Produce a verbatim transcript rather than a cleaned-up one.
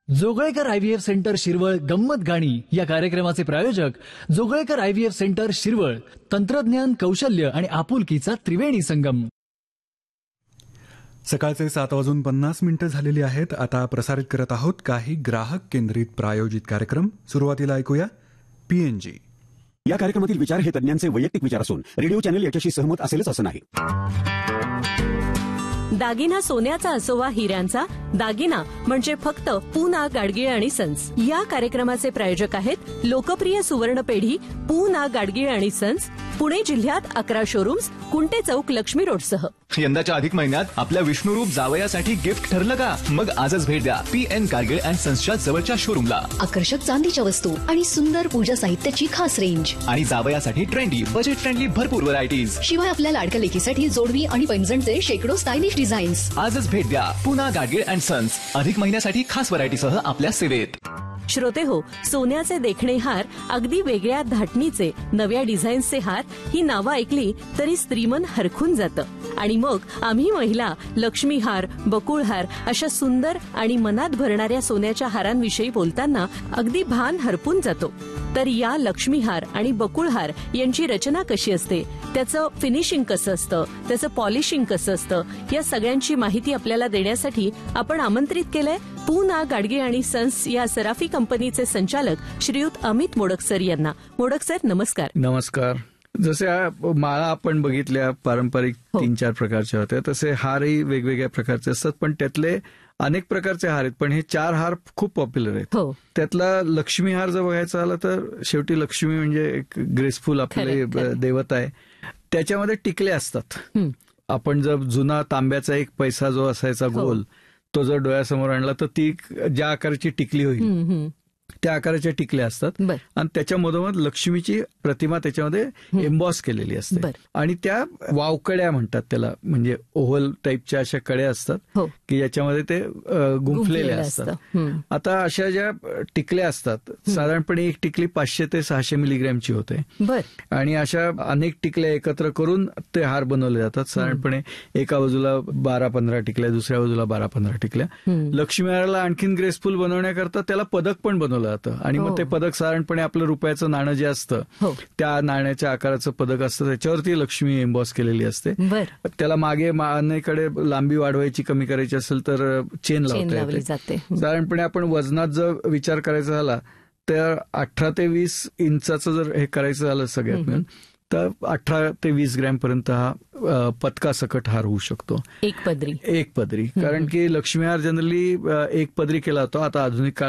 Joglekar IVF centre Shirwal गंमत गाणी या कार्यक्रमाचे प्रायोजक जोगळेकर आयव्हीएफ सेंटर शिरवळ. तंत्रज्ञान, कौशल्य आणि आपुलकीचा त्रिवेणी संगम. सकाळचे सात वाजून पन्नास मिनिटं झालेली आहेत. आता प्रसारित करत आहोत काही ग्राहक केंद्रित प्रायोजित कार्यक्रम. सुरुवातीला ऐकूया पीएनजी. या कार्यक्रमातील विचार हे तज्ञांचे वैयक्तिक विचार असून रेडिओ चॅनल याच्याशी सहमत असेलच असं नाही. दागिना सोन्याचा असो वा हिऱ्यांचा, दागिना म्हणजे फक्त पूना गाडगीळ आणि सन्स. या कार्यक्रमाचे प्रायोजक आहेत लोकप्रिय सुवर्ण पेढी पूना गाडगीळ आणि सन्स, पुणे जिल्ह्यात अकरा शोरूम्स, कुंटे चौक, लक्ष्मी रोडसह. यंदाच्या अधिक महिन्यात आपल्या विष्णुरूप जावयासाठी गिफ्ट ठरलं का? मग आजच भेट द्या पी एन गाडगीळ अँड सन्सच्या जवळच्या शोरूमला. आकर्षक चांदीच्या वस्तू आणि सुंदर पूजा साहित्याची खास रेंज आणि जावयासाठी ट्रेंडी, बजेट फ्रेंडली भरपूर व्हरायटीज. शिवाय आपल्या लाडक्या लेकीसाठी जोडवी आणि पैंजणचे शेकडो स्टायलिश डिझाईन्स. आजच भेट द्या पुना गाडगीळ अँड सन्स. अधिक महिन्यासाठी खास व्हरायटीसह आपल्या सेवेत. श्रोते हो, सोन्याचे देखणे हार, अगदी वेगळ्या धाटणीचे नव्या डिझाईन्सचे हार, ही नावं ऐकली तरी स्त्रीमन हरखून जातं. आणि मग आम्ही महिला लक्ष्मी हार, बकुळ हार अशा सुंदर आणि मनात भरणाऱ्या सोन्याच्या हारांविषयी बोलताना अगदी भान हरपून जातो. तर या लक्ष्मी हार आणि बकुळ हार यांची रचना कशी असते, त्याचं फिनिशिंग कसं असतं, त्याचं पॉलिशिंग कसं असतं, या सगळ्यांची माहिती आपल्याला देण्यासाठी आपण आमंत्रित केलंय पूना गाडगीळ आणि सन्स या सराफी कंपनीचे संचालक श्रीयुत अमित मोडक सर यांना. मोडक सर, नमस्कार. नमस्कार. जसे माळा आपण बघितल्या पारंपरिक तीन चार प्रकारच्या होत्या, तसे हारही वेगवेगळ्या प्रकारचे असतात. पण त्यातले अनेक प्रकारचे हार आहेत, पण हे चार हार खूप पॉप्युलर आहेत. त्यातला लक्ष्मी हार जर बघायचा झाला तर शेवटी लक्ष्मी म्हणजे एक ग्रेसफुल आपले देवता आहे. त्याच्यामध्ये टिकले असतात. आपण जर जुना तांब्याचा एक पैसा जो असायचा गोल, तो जर डोळ्यासमोर आणला तर ती ज्या आकाराची टिकली होईल त्या आकाराच्या टिकल्या असतात. आणि त्याच्या मधोमध लक्ष्मीची प्रतिमा त्याच्यामध्ये एम्बॉस केलेली असते. आणि त्या वावकड्या म्हणतात त्याला, म्हणजे ओव्हल टाईपच्या अशा कड्या असतात की ज्याच्यामध्ये ते गुंफलेल्या असतात. आता अशा ज्या टिकल्या असतात, साधारणपणे एक टिकली पाचशे ते सहाशे मिलीग्रॅमची होते. आणि अशा अनेक टिकल्या एकत्र करून ते हार बनवले जातात. साधारणपणे एका बाजूला बारा पंधरा टिकल्या, दुसऱ्या बाजूला बारा पंधरा टिकल्या. लक्ष्मी हाराला आणखीन ग्रेसफुल बनवण्याकरता त्याला पदक पण बनवलं जातं. आणि मग ते पदक साधारणपणे आपलं रुपयाचं नाणं जे असतं त्या नाण्याच्या आकाराचं पदक असतं, त्याच्यावरती लक्ष्मी एम्बॉस केलेली असते. त्याला मागे मानेकडे लांबी वाढवायची, कमी करायची असेल तर चेन लावता येते. साधारणपणे आपण वजनात जर विचार करायचा झाला तर अठरा ते वीस इंचाचं जर हे करायचं झालं सगळ्यात मिळून तर अठरा ते वीस ग्रॅम पर्यंत हा पदका सकट हार होऊ शकतो. एक पदरी एक पदरी कारण की लक्ष्मी हार जनरली एक पदरी केला जातो. आता आधुनिक